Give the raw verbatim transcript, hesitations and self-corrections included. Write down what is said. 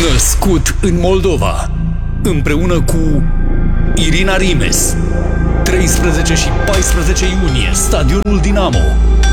Născut în Moldova, împreună cu Irina Rimes, treisprezece și paisprezece iunie, Stadionul Dinamo.